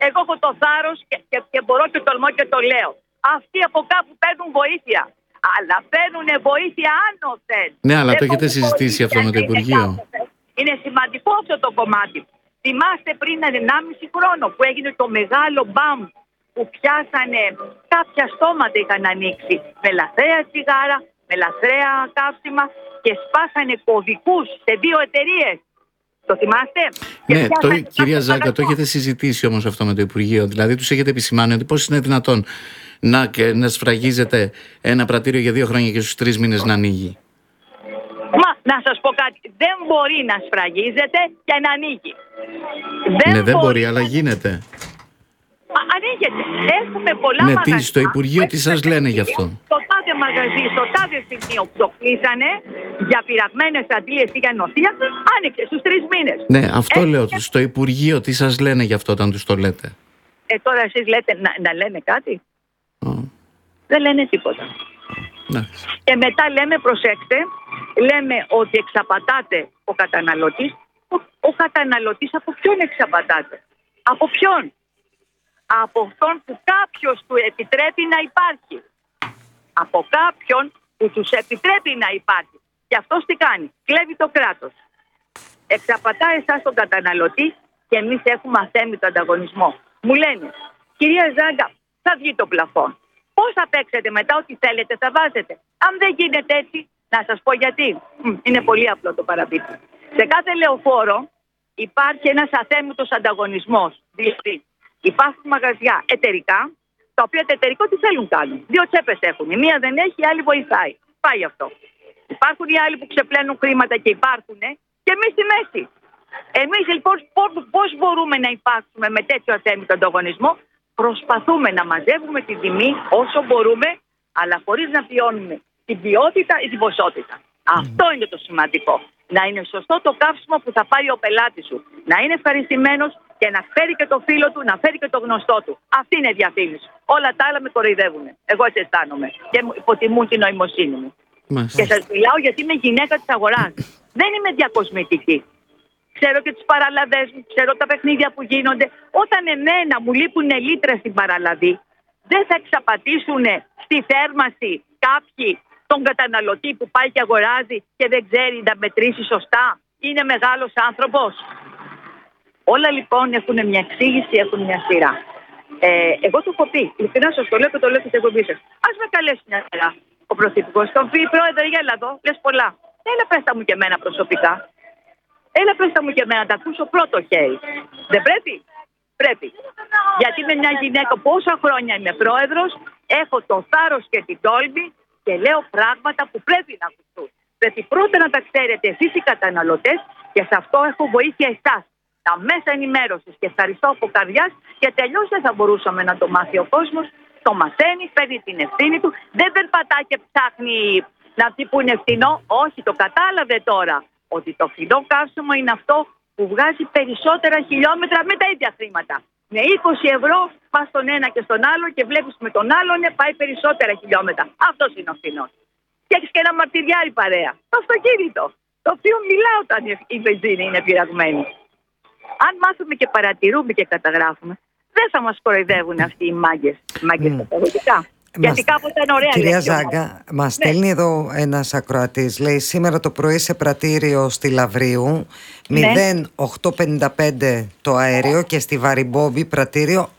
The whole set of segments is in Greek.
Εγώ έχω το θάρρος και μπορώ και τολμώ και το λέω. Αυτοί από κάπου παίρνουν βοήθεια. Αλλά παίρνουν βοήθεια άνωθεν. Ναι, αλλά το έχετε συζητήσει αυτό με το Υπουργείο? Είναι σημαντικό αυτό το κομμάτι. Θυμάστε πριν 1,5 χρόνο που έγινε το μεγάλο μπαμ που πιάσανε κάποια στόματα, είχαν ανοίξει με λαθρέα τσιγάρα, με λαθρέα καύσιμα και σπάσανε κωδικούς σε 2 εταιρείες. Το θυμάστε? Ναι, κυρία Ζάγκα, το έχετε συζητήσει όμως αυτό με το Υπουργείο? Δηλαδή τους έχετε επισημάνει ότι πώς είναι δυνατόν να σφραγίζεται ένα πρατήριο για 2 χρόνια και στους 3 μήνες να ανοίγει? Μα να σας πω κάτι, δεν μπορεί να σφραγίζεται και να ανοίγει. Δεν μπορεί, αλλά γίνεται. Ανοίγεται. Έχουμε πολλά μαγαζιά. Ναι, στο Υπουργείο τι σας λένε γι' αυτό? Στο τάδε μαγαζί, στο τάδε σημείο που το κλείσανε για πειραγμένες αντλίες ή για νοθεία, άνοιξε στους 3 μήνες. Ναι, αυτό λέω. Στο Υπουργείο τι σας λένε γι' αυτό όταν τους το λέτε? Τώρα εσείς λέτε να λένε κάτι? Δεν λένε τίποτα. Ναι. Και μετά λέμε, προσέξτε, λέμε ότι εξαπατάται ο καταναλωτής. Ο καταναλωτής από ποιον εξαπατάται? Από ποιον? Από αυτόν που κάποιος του επιτρέπει να υπάρχει. Από κάποιον που τους επιτρέπει να υπάρχει. Και αυτός τι κάνει? Κλέβει το κράτος. Εξαπατά εσάς τον καταναλωτή και εμείς έχουμε αθέμητο ανταγωνισμό. Μου λένε, κυρία Ζάγκα, θα βγει το πλαφόν. Πώς θα παίξετε μετά? Ό,τι θέλετε θα βάζετε. Αν δεν γίνεται έτσι, να σας πω γιατί. Είναι πολύ απλό το παραπίτι. Σε κάθε λεωφόρο υπάρχει ένας αθέμητος ανταγωνισμός. Δηλαδή, υπάρχουν μαγαζιά εταιρικά, τα οποία τα εταιρικό τι θέλουν κάνουν? 2 τσέπες έχουν. Η μία δεν έχει, η άλλη βοηθάει. Πάει αυτό. Υπάρχουν οι άλλοι που ξεπλένουν χρήματα και υπάρχουν και εμείς στη μέση. Εμείς λοιπόν πώς μπορούμε να υπάρξουμε με τέτοιο αθέμητο ανταγωνισμό? Προσπαθούμε να μαζεύουμε τη τιμή όσο μπορούμε, αλλά χωρίς να πιώνουμε την ποιότητα ή την ποσότητα. Αυτό είναι το σημαντικό. Να είναι σωστό το καύσιμο που θα πάρει ο πελάτης σου. Να είναι ευχαριστημένος και να φέρει και το φίλο του, να φέρει και το γνωστό του. Αυτή είναι η διαφήμιση. Όλα τα άλλα με κοροϊδεύουν. Εγώ έτσι αισθάνομαι και υποτιμούν την νοημοσύνη μου. Και σας μιλάω γιατί είμαι γυναίκα της αγοράς. Δεν είμαι διακοσμητική. Ξέρω και τις παραλαβές μου, ξέρω τα παιχνίδια που γίνονται. Όταν εμένα μου λείπουν λίτρα στην παραλαβή, δεν θα εξαπατήσουν στη θέρμανση κάποιοι τον καταναλωτή που πάει και αγοράζει και δεν ξέρει να μετρήσει σωστά? Είναι μεγάλος άνθρωπος. Όλα λοιπόν έχουν μια εξήγηση, έχουν μια σειρά. Εγώ το έχω πει, ειλικρινά σας το λέω και το λέω και στην εκπομπή σας. Ας με καλέσει μια μέρα ο Πρωθυπουργός, τον πει, πρόεδρε, γέλα εδώ, λες πολλά. Έλα πέστα μου και εμένα προσωπικά. Έλα πέστα μου και εμένα, τα ακούσω πρώτο χέρι. Δεν πρέπει? Πρέπει. Γιατί είμαι μια γυναίκα που όσα χρόνια είμαι πρόεδρος, έχω το θάρρος και την τόλμη και λέω πράγματα που πρέπει να ακουστούν. Πρέπει πρώτα να τα ξέρετε εσείς οι καταναλωτές και σε αυτό έχω βοήθεια εσάς. Τα μέσα ενημέρωσης και ευχαριστώ από καρδιάς, γιατί αλλιώς δεν θα μπορούσαμε να το μάθει ο κόσμος. Το μαθαίνει, παίρνει την ευθύνη του, δεν περπατά και ψάχνει να πει που είναι φθηνό. Όχι, το κατάλαβε τώρα. Ότι το φθηνό καύσιμο είναι αυτό που βγάζει περισσότερα χιλιόμετρα με τα ίδια χρήματα. Με 20 ευρώ πας στον ένα και στον άλλο και βλέπεις με τον άλλον πάει περισσότερα χιλιόμετρα. Αυτός είναι ο φθηνός. Και έχεις και ένα μαρτυριάρι παρέα. Το αυτοκίνητο. Το οποίο μιλά όταν η βενζίνη είναι πειραγμένη. Αν μάθουμε και παρατηρούμε και καταγράφουμε, δεν θα μας κοροϊδεύουν αυτοί οι μάγκες. Μάγκες καταγωγικά. Γιατί κάποτε ήταν ωραία. Κυρία Ζάγκα, μας στέλνει εδώ ένας ακροατής. Λέει σήμερα το πρωί σε πρατήριο στη Λαβρίου 0,855 το αέριο και στη Βαριμπόμπη πρατήριο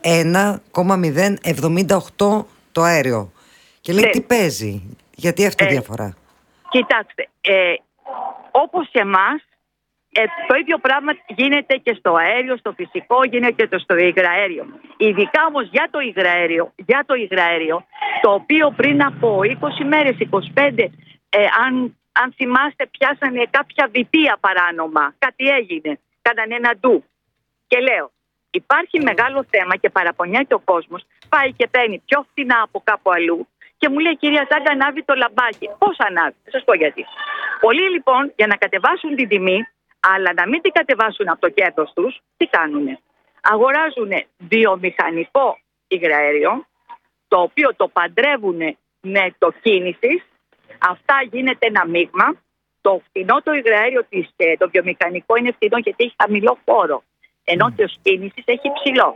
1,078 το αέριο. Και λέει τι παίζει, γιατί αυτή η διαφορά? Κοιτάξτε, όπως και εμάς, το ίδιο πράγμα γίνεται και στο αέριο, στο φυσικό, γίνεται και στο υγραέριο. Ειδικά όμως για το υγραέριο, το οποίο πριν από 20 μέρες, 25, αν θυμάστε, πιάσανε κάποια βιτία παράνομα. Κάτι έγινε, κάνανε ένα ντου. Και λέω, υπάρχει μεγάλο θέμα και παραπονιέται ο κόσμος, πάει και παίρνει πιο φθηνά από κάπου αλλού και μου λέει, κυρία Ζάγκα, ανάβει το λαμπάκι. Πώς ανάβει? Θα σας πω γιατί. Πολλοί λοιπόν για να κατεβάσουν την τιμή, αλλά να μην την κατεβάσουν από το κέρδος τους, τι κάνουνε? Αγοράζουν βιομηχανικό υγραέριο, το οποίο το παντρεύουν με το κίνησης. Αυτά γίνεται ένα μείγμα. Το φθηνό το υγραέριο, το βιομηχανικό είναι φθηνό γιατί έχει χαμηλό φόρο, ενώ το κίνησης έχει ψηλό.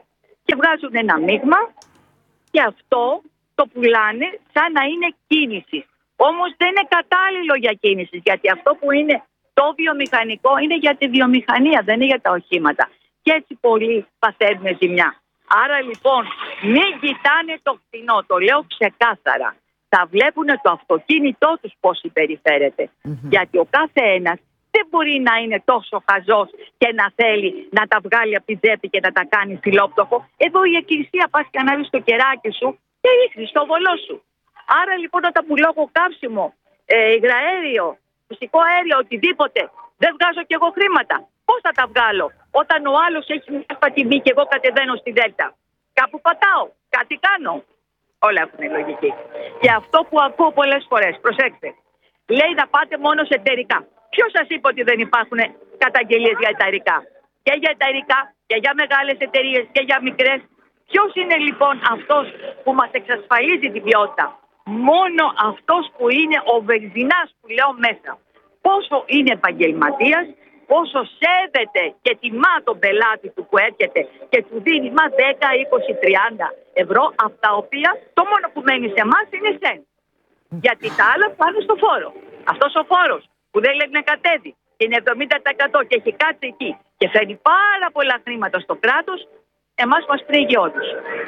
και βγάζουν ένα μείγμα και αυτό το πουλάνε σαν να είναι κίνηση. Όμως δεν είναι κατάλληλο για κίνηση, γιατί αυτό που είναι το βιομηχανικό είναι για τη βιομηχανία, δεν είναι για τα οχήματα. Και έτσι πολλοί παθαίνουν ζημιά. Άρα λοιπόν μην κοιτάνε το φθηνό, το λέω ξεκάθαρα. Θα βλέπουν το αυτοκίνητό τους πώς συμπεριφέρεται. Γιατί ο κάθε ένας δεν μπορεί να είναι τόσο χαζός και να θέλει να τα βγάλει από την τσέπη και να τα κάνει φιλόπτωχο. Εδώ η εκκλησία πας και ανάβεις το κεράκι σου και ρίχνεις το βολό σου. Άρα λοιπόν όταν πουλώ καύσιμο, υγραέριο, φυσικό αέριο, οτιδήποτε, δεν βγάζω κι εγώ χρήματα. Πώς θα τα βγάλω όταν ο άλλος έχει μια τιμή και εγώ κατεβαίνω στη Δέλτα? Κάπου πατάω, κάτι κάνω. Όλα έχουν λογική. Και αυτό που ακούω πολλές φορές, προσέξτε, λέει να πάτε μόνο σε εταιρικά. Ποιος σας είπε ότι δεν υπάρχουν καταγγελίες για εταιρικά? Και για εταιρικά και για μεγάλες εταιρείες και για μικρές. Ποιος είναι λοιπόν αυτός που μας εξασφαλίζει την ποιότητα? Μόνο αυτός που είναι ο βενζινάς που λέω μέσα. Πόσο είναι επαγγελματίας, πόσο σέβεται και τιμά τον πελάτη του που έρχεται και του δίνει 10, 20, 30 ευρώ, από τα οποία το μόνο που μένει σε εμάς είναι σεν. Γιατί τα άλλα πάνε στο φόρο. Αυτός ο φόρος που δεν λέει να κατέβει και είναι 70% και έχει κάτσει εκεί και φέρνει πάρα πολλά χρήματα στο κράτος, εμάς μας πνίγει όλους.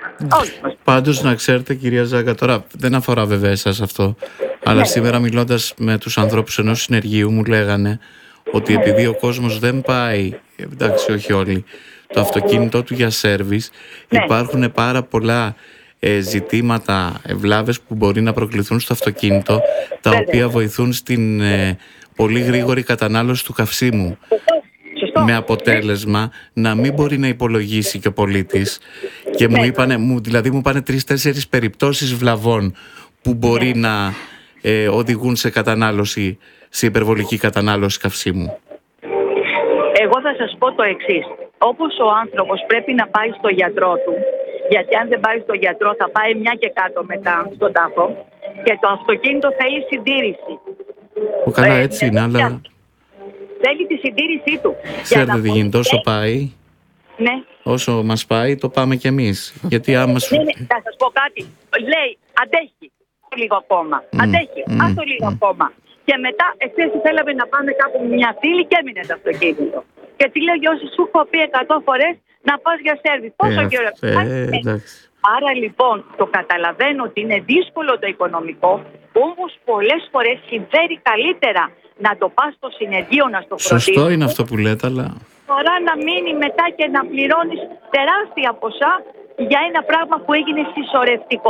Πάντως να ξέρετε, κυρία Ζάγκα, τώρα δεν αφορά βέβαια εσάς αυτό, αλλά σήμερα μιλώντας με τους ανθρώπους ενός συνεργείου μου λέγανε ότι επειδή ο κόσμος δεν πάει, εντάξει όχι όλοι, το αυτοκίνητό του για σέρβις, υπάρχουν πάρα πολλά ζητήματα, ευλάβες που μπορεί να προκληθούν στο αυτοκίνητο, τα οποία βοηθούν στην πολύ γρήγορη κατανάλωση του καυσίμου. Με αποτέλεσμα να μην μπορεί να υπολογίσει και ο πολίτης. Και μου είπανε 3-4 περιπτώσεις βλαβών που μπορεί να οδηγούν σε κατανάλωση, σε υπερβολική κατανάλωση καυσίμου. Εγώ θα σας πω το εξής. Όπως ο άνθρωπος πρέπει να πάει στο γιατρό του, γιατί αν δεν πάει στο γιατρό θα πάει μια και κάτω μετά στον τάφο, και το αυτοκίνητο θέλει συντήρηση. Καλά έτσι είναι, αλλά... Θέλει τη συντήρησή του. Ξέρετε τι γίνεται, όσο πάει, όσο μας πάει, το πάμε κι εμείς. Γιατί άμα σου... Θα σας πω κάτι. Λέει, αντέχει λίγο ακόμα. Αντέχει, άστο λίγο ακόμα. Και μετά, εχθές θέλαμε να πάμε κάπου με μια φίλη και έμεινε το αυτοκίνητο. Και τι λέω, Γιώση, σου έχω πει 100 φορές να πας για σέρβις. Πόσο καιρό? Άρα λοιπόν το καταλαβαίνω ότι είναι δύσκολο το οικονομικό, όμως πολλές φορές συμφέρει καλύτερα να το πας στο συνεργείο να στο φροντίσεις. Σωστό είναι αυτό που λέτε, αλλά... Τώρα να μείνει μετά και να πληρώνεις τεράστια ποσά για ένα πράγμα που έγινε συσσωρευτικό.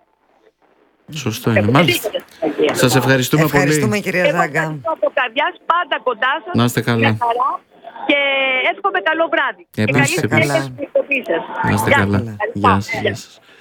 Σωστό είναι. Μάλιστα. Σας ευχαριστούμε πολύ. Ευχαριστούμε, κυρία Ζάγκα. Από καρδιάς, πάντα κοντά σας. Να είστε καλά. Και εύχομαι καλό βράδυ. Επίσης, και καλή συνέχεια στην εκπομπή σας. Να είστε καλά. Γεια σας.